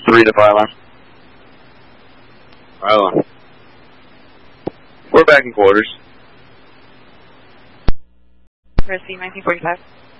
3 to Pylon. Pylon. We're back in quarters. Rescue 1945.